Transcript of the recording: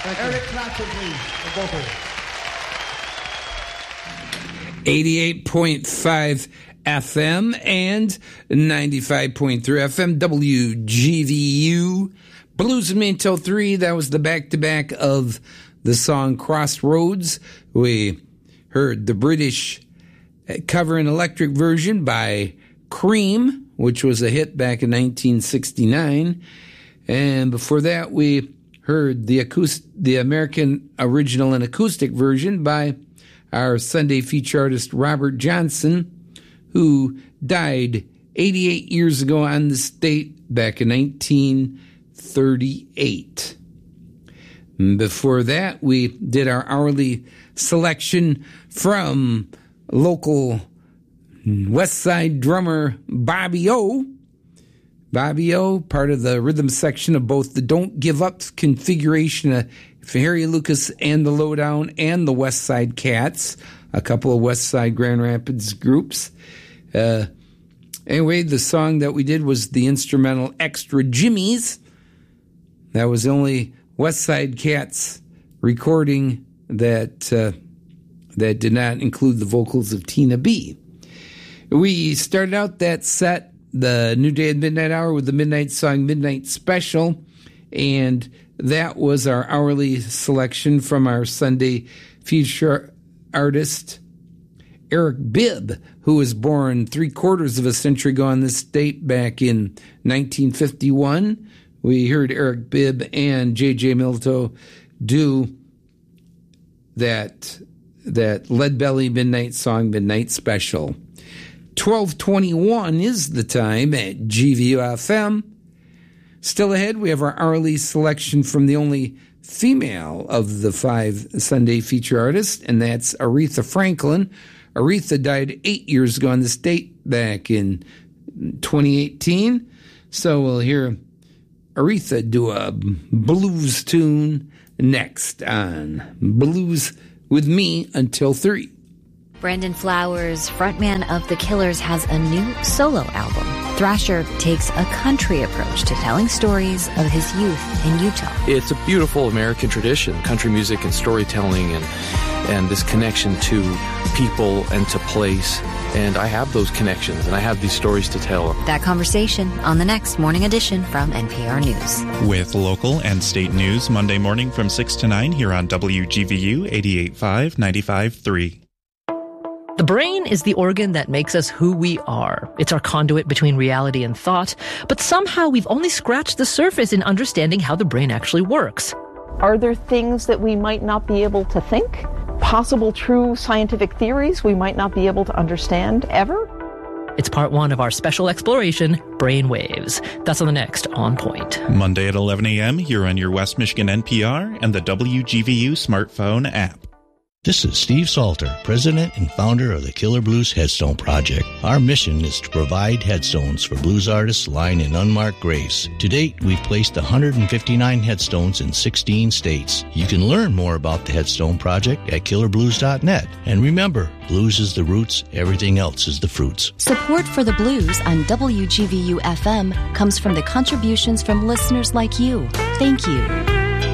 Eric Clapton, please, the vocal. 88.5 FM and 95.3 FM, WGVU. Blues with Me Until 3, that was the back-to-back of the song Crossroads. We heard the British cover and electric version by Cream, which was a hit back in 1969. And before that, we heard the American original and acoustic version by our Sunday feature artist Robert Johnson, who died 88 years ago on this date back in 1938. Before that, we did our hourly selection from local West Side drummer Bobby O. Bobby O, part of the rhythm section of both the Don't Give Up configuration of Harry Lucas and the Lowdown and the West Side Cats, a couple of West Side Grand Rapids groups. Anyway, the song that we did was the instrumental Extra Jimmies. That was the only West Side Cats recording that did not include the vocals of Tina B. We started out that set, the New Day at Midnight Hour, with the Midnight Song Midnight Special, and that was our hourly selection from our Sunday feature artist, Eric Bibb, who was born 3/4 of a century ago on this date back in 1951. We heard Eric Bibb and J.J. Milito do that Lead Belly Midnight Song Midnight Special. 12:21 is the time at GVU-FM. Still ahead, we have our hourly selection from the only female of the 5 Sunday feature artists, and that's Aretha Franklin. Aretha died 8 years ago on this date back in 2018. So we'll hear Aretha do a blues tune next on Blues with Me Until 3. Brandon Flowers, frontman of The Killers, has a new solo album. Thrasher takes a country approach to telling stories of his youth in Utah. It's a beautiful American tradition, country music and storytelling and this connection to people and to place. And I have those connections, and I have these stories to tell. That conversation on the next Morning Edition from NPR News. With local and state news Monday morning from 6 to 9 here on WGVU 88.5, 95.3. The brain is the organ that makes us who we are. It's our conduit between reality and thought, but somehow we've only scratched the surface in understanding how the brain actually works. Are there things that we might not be able to think? Possible true scientific theories we might not be able to understand ever? It's part 1 of our special exploration, Brain Waves. That's on the next On Point. Monday at 11 a.m. here on your West Michigan NPR and the WGVU smartphone app. This is Steve Salter, president and founder of the Killer Blues Headstone Project. Our mission is to provide headstones for blues artists lying in unmarked graves. To date, we've placed 159 headstones in 16 states. You can learn more about the Headstone Project at killerblues.net. And remember, blues is the roots, everything else is the fruits. Support for the blues on WGVU-FM comes from the contributions from listeners like you. Thank you.